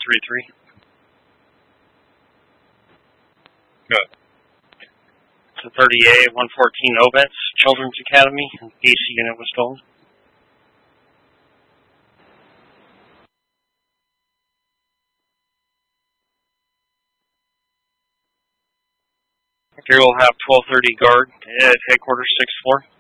433. Good. To 30A 114 Obets, Children's Academy. AC unit was stolen. Here we'll have 1230 guard at headquarters, 6th floor.